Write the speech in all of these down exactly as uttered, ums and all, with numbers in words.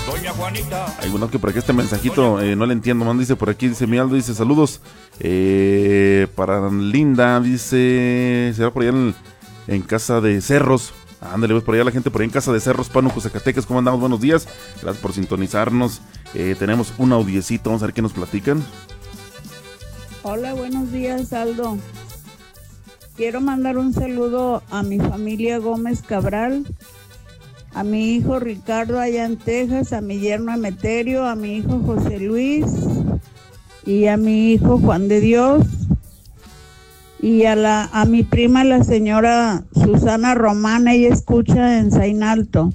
Doña Juanita. Ay, bueno, que por aquí este mensajito eh, no le entiendo, man, dice por aquí, dice mi Aldo, dice saludos eh, para Linda, dice, será por allá en, en casa de Cerros. Ándale, pues por allá la gente por ahí en casa de Cerros, Pánuco, Zacatecas. ¿Cómo andamos? Buenos días, gracias por sintonizarnos. eh, Tenemos un audiecito, vamos a ver qué nos platican. Hola, buenos días, Aldo. Quiero mandar un saludo a mi familia Gómez Cabral, a mi hijo Ricardo allá en Texas, a mi yerno Emeterio, a mi hijo José Luis y a mi hijo Juan de Dios, y a la a mi prima la señora Susana Román, ella escucha en Zainalto,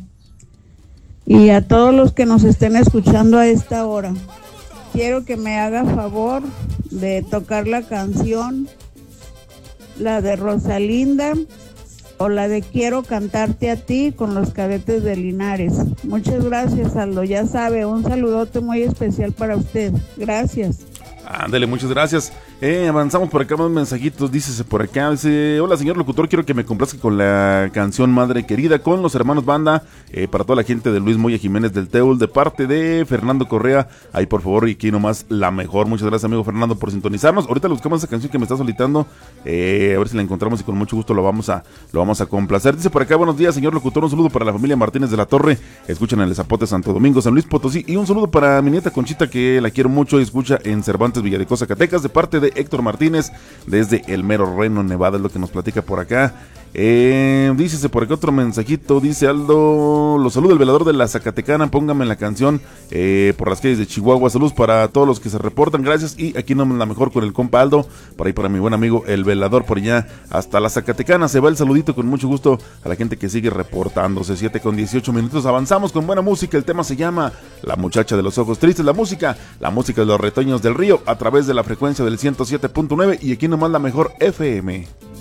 y a todos los que nos estén escuchando a esta hora. Quiero que me haga favor de tocar la canción, la de Rosalinda o la de Quiero cantarte a ti con los Cadetes de Linares. Muchas gracias, Aldo. Ya sabe, un saludote muy especial para usted. Gracias. Ándale, muchas gracias. Eh, avanzamos por acá, más mensajitos, dícese por acá, dice, hola señor locutor, quiero que me complazca con la canción Madre Querida, con los hermanos Banda, eh, para toda la gente de Luis Moya Jiménez del Teul, de parte de Fernando Correa, ahí por favor, y aquí nomás la mejor. Muchas gracias, amigo Fernando, por sintonizarnos. Ahorita le buscamos esa canción que me está solicitando, eh, a ver si la encontramos y con mucho gusto lo vamos a, lo vamos a complacer. Dice por acá, buenos días señor locutor, un saludo para la familia Martínez de la Torre, escuchan en el Zapote, Santo Domingo, San Luis Potosí, y un saludo para mi nieta Conchita, que la quiero mucho y escucha en Cervantes, Villadecosa, Zacatecas, de parte de Héctor Martínez, desde El Mero Reno, Nevada, es lo que nos platica por acá. Eh, dícese por acá otro mensajito, dice Aldo, los saluda el velador de la Zacatecana, póngame la canción eh, por las calles de Chihuahua. Saludos para todos los que se reportan, gracias. Y aquí no la mejor con el compa Aldo, por ahí para mi buen amigo el velador por allá hasta la Zacatecana. Se va el saludito con mucho gusto a la gente que sigue reportándose. Siete con dieciocho minutos, avanzamos con buena música. El tema se llama La Muchacha de los Ojos Tristes. La música, la música de los retoños del río, a través de la frecuencia del ciento siete punto nueve y aquí nomás la mejor F M.